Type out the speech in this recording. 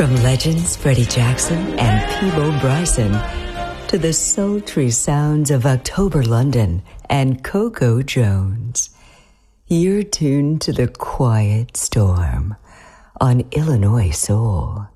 From legends Freddie Jackson and Peabo Bryson to the sultry sounds of October London and Coco Jones, you're tuned to the Quiet Storm on Illinois Soul.